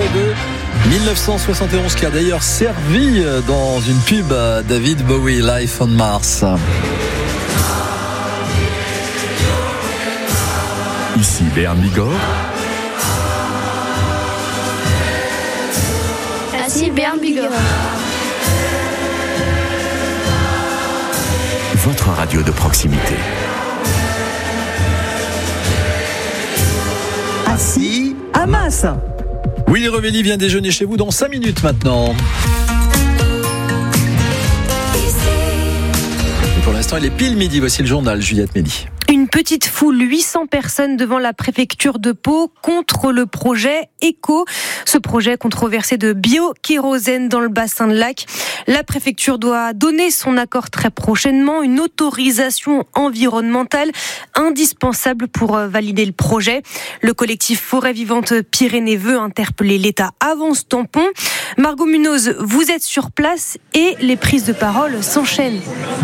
de 1971 qui a d'ailleurs servi dans une pub à David Bowie, Life on Mars. Ici Béarn Bigorre. Ici Béarn Bigorre. Votre radio de proximité. Assis à Masse. Willy Revelli vient déjeuner chez vous dans 5 minutes maintenant. Et pour l'instant, il est pile midi. Voici le journal, Juliette Médy. Une petite foule, 800 personnes devant la préfecture de Pau contre le projet ECO. Ce projet controversé de biokérosène dans le bassin de Lac. La préfecture doit donner son accord très prochainement, une autorisation environnementale indispensable pour valider le projet. Le collectif Forêt Vivante Pyrénées veut interpeller l'État avant ce tampon. Margot Munoz, vous êtes sur place et les prises de parole s'enchaînent.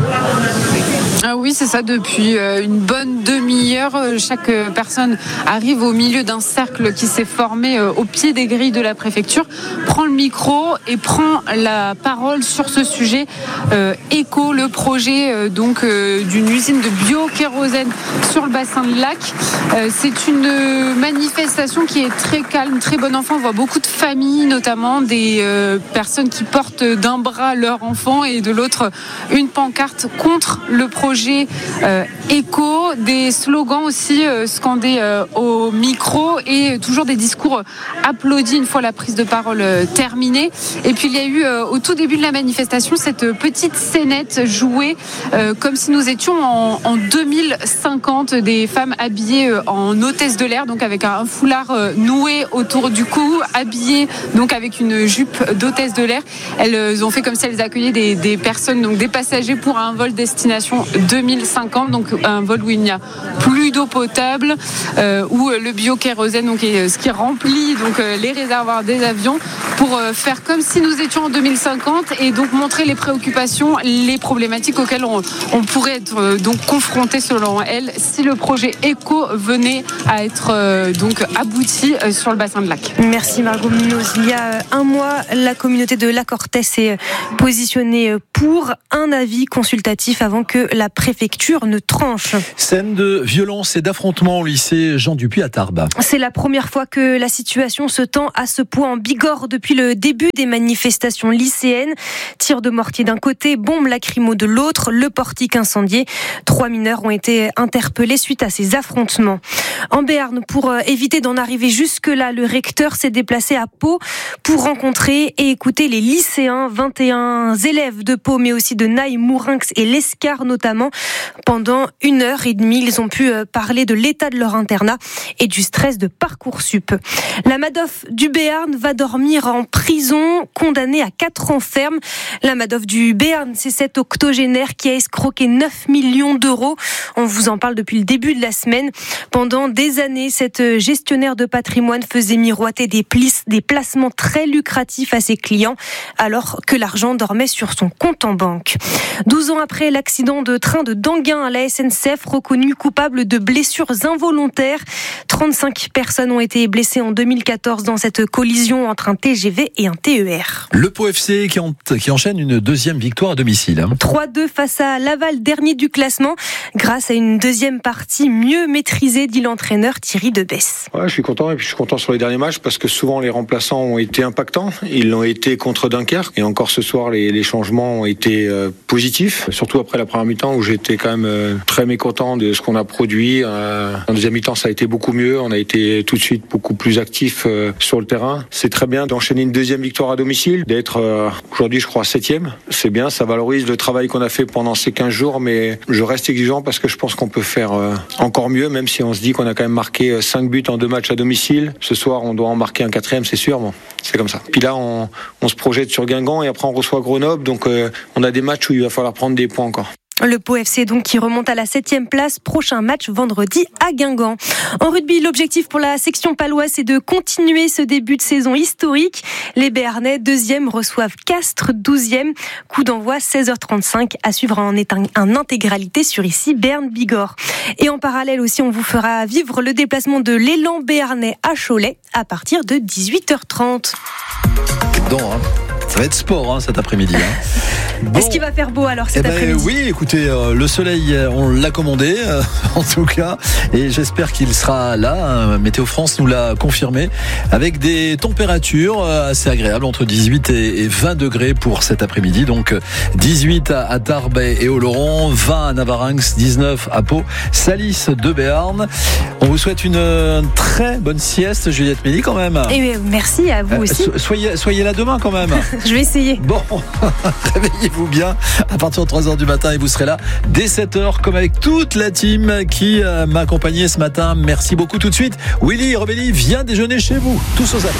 Ah oui, c'est ça, depuis une bonne demi-heure, chaque personne arrive au milieu d'un cercle qui s'est formé au pied des grilles de la préfecture, prend le micro et prend la parole sur ce sujet. ECO, le projet d'une usine de biokérosène sur le bassin de Lac. C'est une manifestation qui est très calme, très bon enfant. On voit beaucoup de familles, notamment des personnes qui portent d'un bras leur enfant et de l'autre une pancarte contre le projet ECO, des slogans aussi scandés au micro et toujours des discours applaudis une fois la prise de parole terminée. Et puis il y a eu au tout début de la manifestation cette petite scénette jouée comme si nous étions en 2050, des femmes habillées en hôtesse de l'air, donc avec un foulard noué autour du cou, habillées donc avec une jupe d'hôtesse de l'air. Elles ont fait comme si elles accueillaient des personnes, donc des passagers pour un vol destination 2050, donc un vol où il n'y a plus d'eau potable, où le biokérosène donc est ce qui remplit donc les réservoirs des avions pour faire comme si nous étions en 2050 et donc montrer les préoccupations, les problématiques auxquelles on pourrait être donc confronté selon elle si le projet ECO venait à être donc abouti sur le bassin de Lac. Merci Margot Munoz. Il y a un mois, la communauté de Lac Orthez s'est positionnée pour un avis consultatif avant que la préfecture ne tranche. Scène de violence et d'affrontement au lycée Jean Dupuy à Tarbes. C'est la première fois que la situation se tend à ce point en Bigorre depuis le début des manifestations lycéennes. Tirs de mortier d'un côté, bombes lacrymo de l'autre, le portique incendié. 3 mineurs ont été interpellés suite à ces affrontements. En Béarn, pour éviter d'en arriver jusque-là, le recteur s'est déplacé à Pau pour rencontrer et écouter les lycéens, 21 élèves de Pau, mais aussi de Naï, Mourinx et l'Escar notamment. Pendant 1h30, ils ont pu parler de l'état de leur internat et du stress de Parcoursup. La Madoff du Béarn va dormir en prison, condamnée à 4 ans ferme. La Madoff du Béarn, c'est cet octogénaire qui a escroqué 9 millions d'euros. On vous en parle depuis le début de la semaine. Pendant des années, cette gestionnaire de patrimoine faisait miroiter des placements très lucratifs à ses clients, alors que l'argent dormait sur son compte en banque. 12 ans après l'accident de train de Danguin à la SNCF, reconnu coupable de blessures involontaires. 35 personnes ont été blessées en 2014 dans cette collision entre un TGV et un TER. Le Pau FC qui enchaîne une deuxième victoire à domicile. 3-2 face à Laval, dernier du classement, grâce à une deuxième partie mieux maîtrisée, dit l'entraîneur Thierry Debesse. Ouais, je suis content et puis je suis content sur les derniers matchs parce que souvent les remplaçants ont été impactants. Ils l'ont été contre Dunkerque et encore ce soir les changements ont été positifs. Surtout après la première mi-temps où j'étais quand même très mécontent de ce qu'on a produit. En deuxième mi-temps ça a été beaucoup mieux. On a été tout de suite beaucoup plus actifs sur le terrain. C'est très bien d'enchaîner une deuxième victoire à domicile, d'être aujourd'hui je crois 7e. C'est bien, ça valorise le travail qu'on a fait pendant ces 15 jours, mais je reste exigeant parce que je pense qu'on peut faire encore mieux, même si on se dit qu'on a quand même marqué 5 buts en 2 matchs à domicile. Ce soir on doit en marquer un 4e, c'est sûr. Bon, c'est comme ça. Puis là on se projette sur Guingamp et après on reçoit Grenoble, donc on a des matchs où il va falloir prendre des points encore. Le Pau FC donc qui remonte à la 7e place. Prochain match vendredi à Guingamp. En rugby, l'objectif pour la section paloise, c'est de continuer ce début de saison historique. Les Béarnais, 2e, reçoivent Castres, 12e. Coup d'envoi 16h35 à suivre en intégralité sur ici Berne Bigorre. Et en parallèle aussi, on vous fera vivre le déplacement de l'élan béarnais à Cholet à partir de 18h30. Ça va être sport cet après-midi. Bon. Est-ce qu'il va faire beau alors cet après-midi ? Oui, écoutez, le soleil, on l'a commandé en tout cas, et j'espère qu'il sera là. Météo France nous l'a confirmé, avec des températures assez agréables, entre 18 et 20 degrés pour cet après-midi. Donc 18 à Tarbes et Oloron, 20 à Navarinx, 19 à Pau, Salis de Béarn. On vous souhaite une très bonne sieste, Juliette Méli, quand même. Et merci à vous aussi. Soyez là demain quand même. Je vais essayer. Bon, réveillez-vous bien à partir de 3h du matin et vous serez là dès 7h comme avec toute la team qui m'a accompagné ce matin. Merci beaucoup. Tout de suite, Willy Robelli vient déjeuner chez vous. Tous aux allées.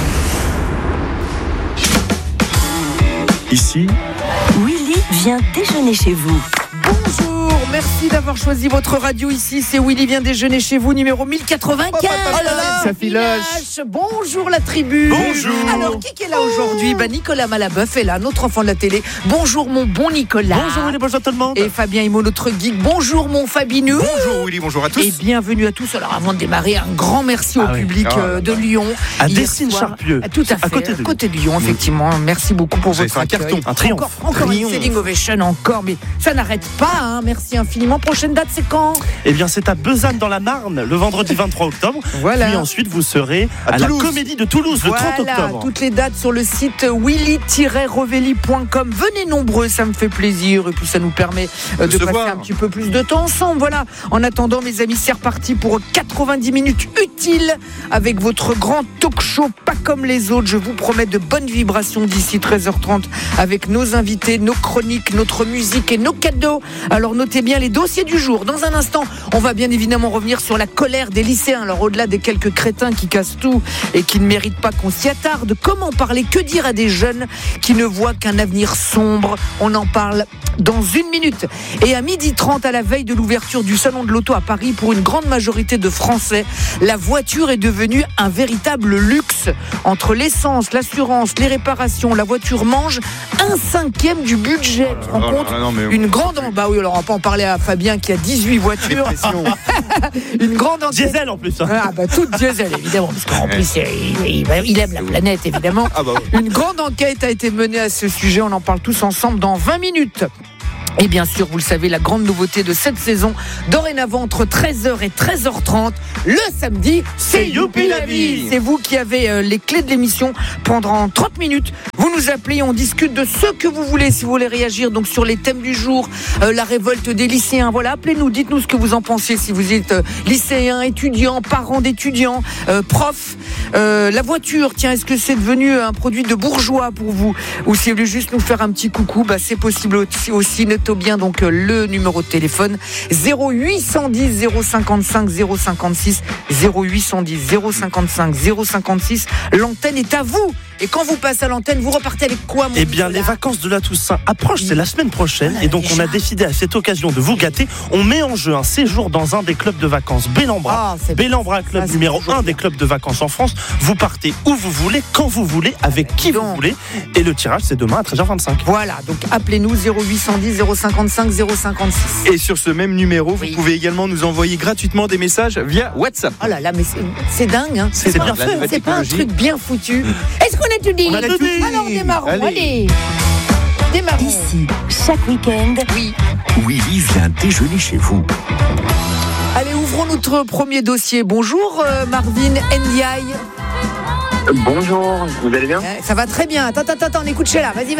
Ici, Willy vient déjeuner chez vous. Bonjour, merci d'avoir choisi votre radio ici. C'est Willy vient déjeuner chez vous, numéro 1095. Oh là là, ça filoche. Bonjour la tribu. Bonjour. Alors, qui est là aujourd'hui ? Nicolas Malabeuf est là, notre enfant de la télé. Bonjour mon bon Nicolas. Bonjour Willy, bonjour tout le monde. Et Fabien Imo, notre geek. Bonjour mon Fabinou. Bonjour Willy, bonjour à tous. Et bienvenue à tous. Alors avant de démarrer, un grand merci au public de Lyon. À Dessines-Charpieu. Tout à fait, à côté de Lyon, effectivement. Merci beaucoup pour votre accueil. Un carton, un triomphe. Encore une standing ovation encore, mais ça n'arrête pas. Merci infiniment. Prochaine date, c'est quand ? Eh bien, c'est à Besanne dans la Marne, le vendredi 23 octobre. Voilà. Puis ensuite, vous serez à la Comédie de Toulouse le 30 octobre. Toutes les dates sur le site willy-revelli.com. Venez nombreux, ça me fait plaisir. Et puis, ça nous permet de passer un petit peu plus de temps ensemble. Voilà. En attendant, mes amis, c'est reparti pour 90 minutes utiles avec votre grand talk show, pas comme les autres. Je vous promets de bonnes vibrations d'ici 13h30 avec nos invités, nos chroniques, notre musique et nos cadeaux. Alors, notez bien les dossiers du jour. Dans un instant, on va bien évidemment revenir sur la colère des lycéens. Alors, au-delà des quelques crétins qui cassent tout et qui ne méritent pas qu'on s'y attarde, comment parler, que dire à des jeunes qui ne voient qu'un avenir sombre ? On en parle dans une minute. Et à 12h30, à la veille de l'ouverture du Salon de l'Auto à Paris, pour une grande majorité de Français, la voiture est devenue un véritable luxe. Entre l'essence, l'assurance, les réparations, la voiture mange 1/5 du budget. Tu te rends compte ? Une grande... Bah oui, alors on va pas en parler à Fabien qui a 18 voitures. Une grande enquête. Diesel en plus. Ah bah toute diesel évidemment, parce qu'en plus il aime la planète évidemment. Une grande enquête a été menée à ce sujet, on en parle tous ensemble dans 20 minutes. Et bien sûr, vous le savez, la grande nouveauté de cette saison, dorénavant entre 13h et 13h30, le samedi, c'est Youpi la vie. C'est vous qui avez les clés de l'émission pendant 30 minutes. Vous nous appelez, on discute de ce que vous voulez, si vous voulez réagir donc sur les thèmes du jour, la révolte des lycéens. Voilà, appelez-nous, dites-nous ce que vous en pensez, si vous êtes lycéen, étudiant, parent d'étudiants, prof. La voiture, tiens, est-ce que c'est devenu un produit de bourgeois pour vous ? Ou si vous voulez juste nous faire un petit coucou, bah c'est possible aussi. Notez bien donc le numéro de téléphone 0810 055 056 0810 055 056. L'antenne est à vous. Et quand vous passez à l'antenne, vous repartez avec quoi, mon Eh bien, les vacances de la Toussaint approchent, c'est la semaine prochaine. Et donc, on a décidé à cette occasion de vous gâter. On met en jeu un séjour dans un des clubs de vacances Bellambra. Bellambra, club numéro 1 des clubs de vacances en France. Vous partez où vous voulez, quand vous voulez, avec qui vous voulez. Et le tirage, c'est demain à 13h25. Voilà, donc appelez-nous 0810 055 056. Et sur ce même numéro, vous pouvez également nous envoyer gratuitement des messages via WhatsApp. Oh là là, mais c'est dingue, hein. C'est bien fait. C'est pas un truc bien foutu. Est-ce qu'on a tout dit ? On a tout dit. Alors démarrons, allez. Démarrons. Ici, chaque week-end, Willy vient déjeuner chez vous. Allez, ouvrons notre premier dossier. Bonjour Marvin Ndiaye. Bonjour, vous allez bien ? Ça va très bien. Attends, on écoute Sheila. Vas-y.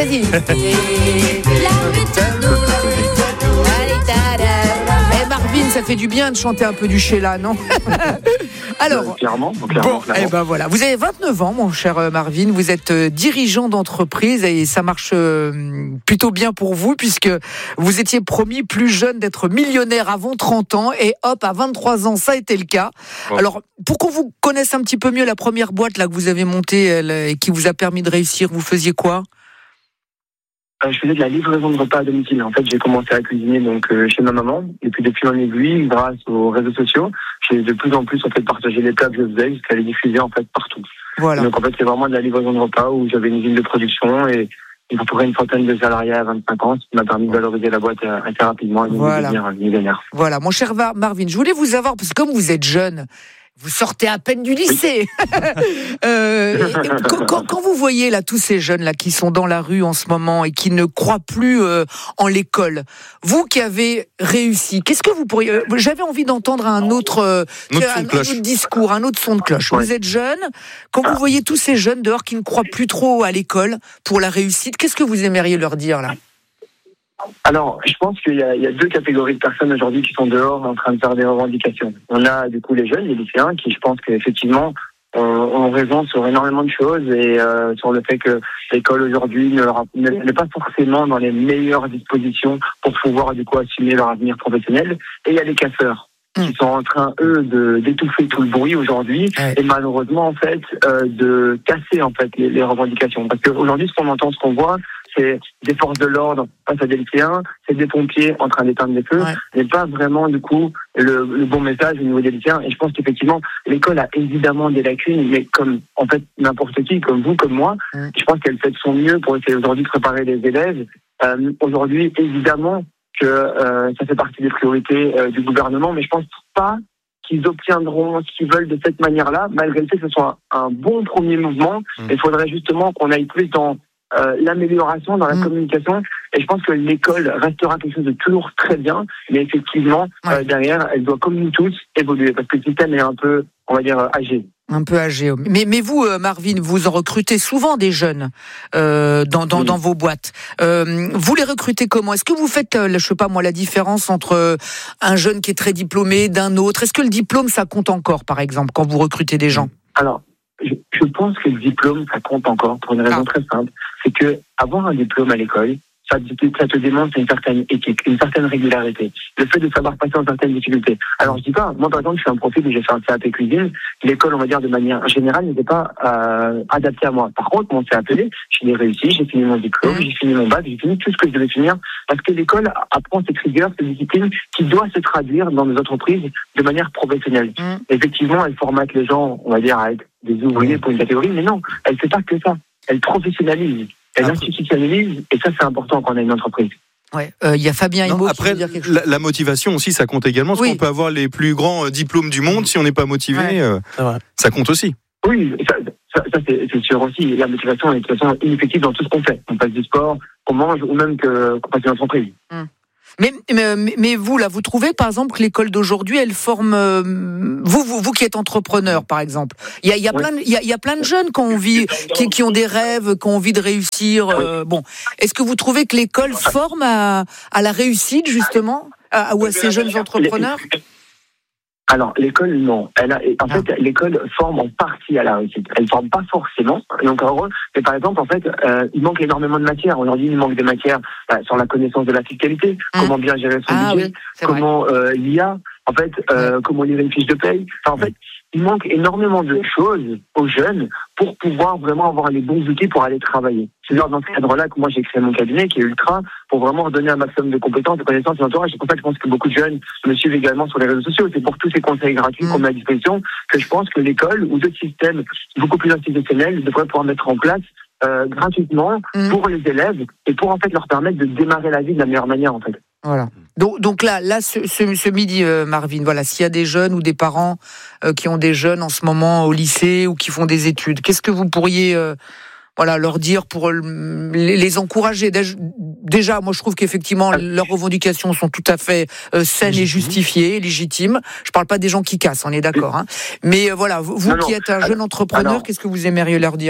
Marvin, ça fait du bien de chanter un peu du Sheila, non ? Alors, clairement. Eh ben voilà. Vous avez 29 ans, mon cher Marvin. Vous êtes dirigeant d'entreprise et ça marche plutôt bien pour vous puisque vous étiez promis plus jeune d'être millionnaire avant 30 ans et hop, à 23 ans, ça a été le cas. Ouais. Alors, pour qu'on vous connaisse un petit peu mieux, la première boîte là que vous avez montée et qui vous a permis de réussir, vous faisiez quoi ? Je faisais de la livraison de repas à domicile. En fait, j'ai commencé à cuisiner donc chez ma maman. Et puis depuis en aiguille, grâce aux réseaux sociaux, j'ai de plus en plus en fait partagé les plats que je faisais jusqu'à les diffuser en fait partout. Voilà. Donc en fait, c'est vraiment de la livraison de repas où j'avais une usine de production et il y a une centaine de salariés à 25 ans, ce qui m'a permis de valoriser la boîte assez rapidement et de devenir millionnaire. Voilà, mon cher Marvin, je voulais vous avoir, parce que comme vous êtes jeune, vous sortez à peine du lycée. Quand vous voyez là tous ces jeunes là qui sont dans la rue en ce moment et qui ne croient plus en l'école, vous qui avez réussi, qu'est-ce que vous pourriez... J'avais envie d'entendre un autre discours, un autre son de cloche. Ouais. Vous êtes jeune, quand vous voyez tous ces jeunes dehors qui ne croient plus trop à l'école pour la réussite, qu'est-ce que vous aimeriez leur dire là ? Alors, je pense qu'il y a deux catégories de personnes aujourd'hui qui sont dehors en train de faire des revendications. On a du coup les jeunes, les lycéens, qui je pense qu'effectivement ont raison sur énormément de choses et sur le fait que l'école aujourd'hui n'est pas forcément dans les meilleures dispositions pour pouvoir du coup assumer leur avenir professionnel. Et il y a les casseurs qui sont en train, eux, d'étouffer tout le bruit aujourd'hui et malheureusement, en fait, de casser en fait les revendications. Parce qu'aujourd'hui, ce qu'on voit, c'est des forces de l'ordre face à des lycéens, c'est des pompiers en train d'éteindre les feux, mais pas vraiment, du coup, le bon message au niveau des lycéens. Et je pense qu'effectivement, l'école a évidemment des lacunes, mais comme, en fait, n'importe qui, comme vous, comme moi, je pense qu'elle fait de son mieux pour essayer aujourd'hui de préparer les élèves. Aujourd'hui, évidemment, que ça fait partie des priorités du gouvernement, mais je pense pas qu'ils obtiendront ce qu'ils veulent de cette manière-là, malgré le fait que ce soit un bon premier mouvement. Il faudrait justement qu'on aille plus dans l'amélioration, dans la communication, et je pense que l'école restera quelque chose de toujours très bien, mais effectivement, derrière, elle doit, comme nous tous, évoluer, parce que le système est un peu, on va dire, âgé. Un peu âgé. Mais vous, Marvin, vous en recrutez souvent des jeunes dans vos boîtes. Vous les recrutez comment ? Est-ce que vous faites, je sais pas moi, la différence entre un jeune qui est très diplômé d'un autre ? Est-ce que le diplôme, ça compte encore, par exemple, quand vous recrutez des gens ? Alors, je pense que le diplôme, ça compte encore pour une raison très simple. C'est que avoir un diplôme à l'école, ça te démontre une certaine éthique, une certaine régularité. Le fait de savoir passer en certaines difficultés. Alors, je dis pas, moi, par exemple, je suis un profil où j'ai fait un CAP cuisine. L'école, on va dire, de manière générale, n'était pas adaptée à moi. Par contre, mon CAP, je l'ai réussi, j'ai fini mon diplôme, j'ai fini mon bac, j'ai fini tout ce que je devais finir. Parce que l'école apprend cette rigueur, cette discipline qui doit se traduire dans nos entreprises de manière professionnelle. Effectivement, elle formate les gens, on va dire, à être des ouvriers pour une catégorie, mais non, elle fait pas que ça. Elle professionnalise. Elle institutionnalise, et ça, c'est important quand on a une entreprise. Ouais, y a Fabien Imot qui veut dire quelque chose. La motivation aussi, ça compte également. Parce qu'on peut avoir les plus grands diplômes du monde, si on n'est pas motivé, ça compte aussi. Oui, ça c'est sûr aussi. La motivation est de toute façon ineffective dans tout ce qu'on fait. On passe du sport, qu'on mange, ou même qu'on passe une entreprise. Mais vous, là, vous trouvez, par exemple, que l'école d'aujourd'hui, elle forme... Vous qui êtes entrepreneur, par exemple. Il y a plein de jeunes qui ont des rêves, qui ont envie de réussir. Bon, est-ce que vous trouvez que l'école forme à la réussite, justement, ou à ces jeunes entrepreneurs ? Alors, l'école, non. En fait, l'école forme en partie à la réussite. Elle forme pas forcément. Donc, mais par exemple, en fait, il manque énormément de matières. Aujourd'hui, il manque des matières sur la connaissance de la fiscalité, comment bien gérer son budget, comment l'IA, en fait, comment lire une fiche de paye. Enfin, en fait, il manque énormément de choses aux jeunes pour pouvoir vraiment avoir les bons outils pour aller travailler. C'est dans ce cadre-là que moi j'ai créé mon cabinet qui est Ultra pour vraiment redonner un maximum de compétences, de connaissances et d'entourage. C'est pour ça que je pense que beaucoup de jeunes me suivent également sur les réseaux sociaux. C'est pour tous ces conseils gratuits qu'on met à disposition que je pense que l'école ou d'autres systèmes beaucoup plus institutionnels devraient pouvoir mettre en place gratuitement pour les élèves et pour en fait leur permettre de démarrer la vie de la meilleure manière en fait. Voilà. Donc là, ce midi, Marvin, voilà, s'il y a des jeunes ou des parents qui ont des jeunes en ce moment au lycée ou qui font des études, qu'est-ce que vous pourriez leur dire pour les encourager ? Déjà, moi, je trouve qu'effectivement, leurs revendications sont tout à fait saines et justifiées, légitimes. Je parle pas des gens qui cassent, on est d'accord. Hein. Mais voilà, vous qui êtes un jeune entrepreneur, qu'est-ce que vous aimeriez leur dire ?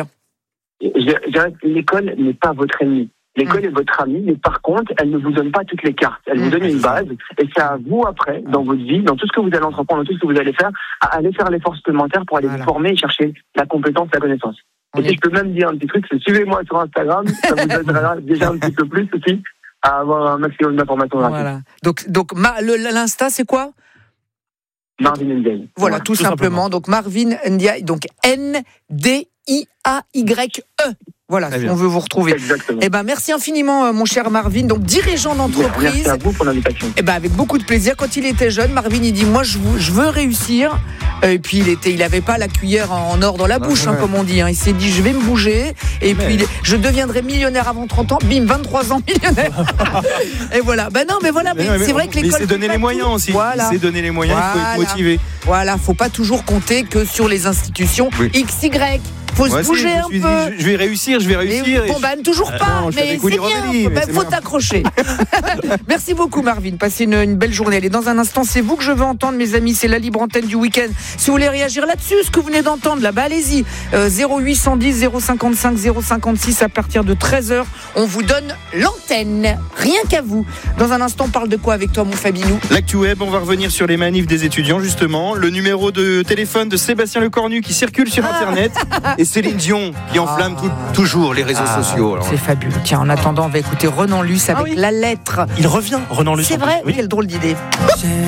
L'école n'est pas votre ennemi. L'école est votre amie, mais par contre, elle ne vous donne pas toutes les cartes. Elle vous donne une base, et c'est à vous après, dans votre vie, dans tout ce que vous allez entreprendre, dans tout ce que vous allez faire, à aller faire l'effort supplémentaire pour aller vous former et chercher la compétence, la connaissance. Et si je peux même dire un petit truc, c'est suivez-moi sur Instagram, ça vous aidera déjà un petit peu plus aussi à avoir un maximum d'informations gratuites. Voilà. Donc l'Insta, c'est quoi ? Marvin Ndiaye. Voilà, tout simplement. Donc Marvin Ndiaye, donc Ndiaye. Voilà, si on veut vous retrouver. Exactement. Eh ben, merci infiniment, mon cher Marvin, donc dirigeant d'entreprise. Merci à vous pour l'invitation. Eh ben, avec beaucoup de plaisir. Quand il était jeune, Marvin, il dit, moi, je veux réussir. Et puis, il avait pas la cuillère en or dans la bouche, comme on dit. Il s'est dit, je vais me bouger. Et puis, je deviendrai millionnaire avant 30 ans. Bim, 23 ans, millionnaire. Et voilà. Ben non, mais voilà. Mais c'est vrai que l'école. C'est donner les moyens aussi. Voilà. C'est donner les moyens, il faut être motivé. Voilà, faut pas toujours compter que sur les institutions XY. Faut se bouger un peu. Je vais réussir. Bon, toujours pas, non, mais c'est bien. Faut t'accrocher. Merci beaucoup, Marvin. Passez une belle journée. Allez, dans un instant, c'est vous que je veux entendre, mes amis. C'est la libre antenne du week-end. Si vous voulez réagir là-dessus, ce que vous venez d'entendre, là, allez-y. 0810 055 056 à partir de 13h. On vous donne l'antenne. Rien qu'à vous. Dans un instant, on parle de quoi avec toi, mon Fabinou? L'actu web, on va revenir sur les manifs des étudiants, justement. Le numéro de téléphone de Sébastien Lecornu qui circule sur Internet. Et Céline Dion qui enflamme toujours les réseaux sociaux. Alors. C'est fabuleux. Tiens, en attendant, on va écouter Renan Luce avec La Lettre. Il revient, Renan Luce. C'est vrai, oui, quelle drôle d'idée.